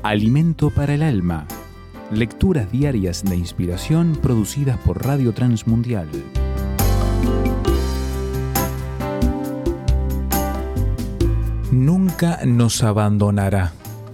Alimento para el alma. Lecturas diarias de inspiración producidas por Radio Transmundial. Nunca nos abandonará.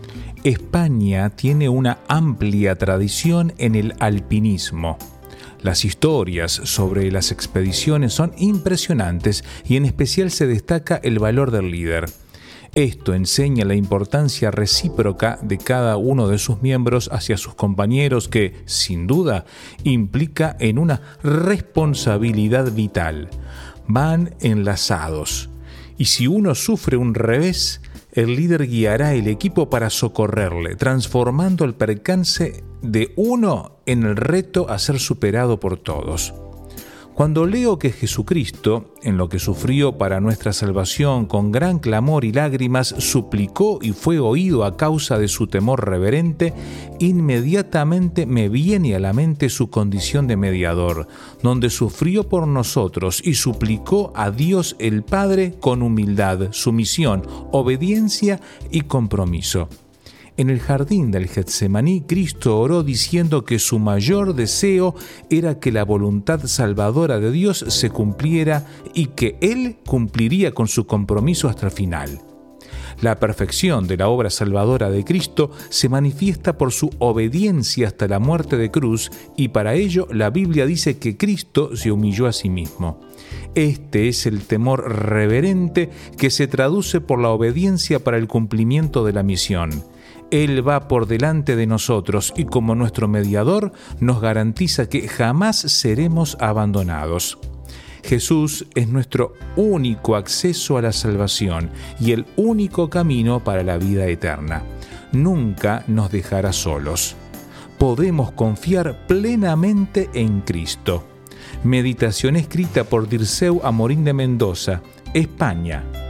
España tiene una amplia tradición en el alpinismo. Las historias sobre las expediciones son impresionantes y en especial se destaca el valor del líder. Esto enseña la importancia recíproca de cada uno de sus miembros hacia sus compañeros que, sin duda, implica en una responsabilidad vital. Van enlazados. Y si uno sufre un revés, el líder guiará el equipo para socorrerle, transformando el percance de uno en el reto a ser superado por todos. Cuando leo que Jesucristo, en lo que sufrió para nuestra salvación con gran clamor y lágrimas, suplicó y fue oído a causa de su temor reverente, inmediatamente me viene a la mente su condición de mediador, donde sufrió por nosotros y suplicó a Dios el Padre con humildad, sumisión, obediencia y compromiso. En el jardín del Getsemaní, Cristo oró diciendo que su mayor deseo era que la voluntad salvadora de Dios se cumpliera y que Él cumpliría con su compromiso hasta el final. La perfección de la obra salvadora de Cristo se manifiesta por su obediencia hasta la muerte de cruz y para ello la Biblia dice que Cristo se humilló a sí mismo. Este es el temor reverente que se traduce por la obediencia para el cumplimiento de la misión. Él va por delante de nosotros y como nuestro mediador nos garantiza que jamás seremos abandonados. Jesús es nuestro único acceso a la salvación y el único camino para la vida eterna. Nunca nos dejará solos. Podemos confiar plenamente en Cristo. Meditación escrita por Dirceu Amorín de Mendoza, España.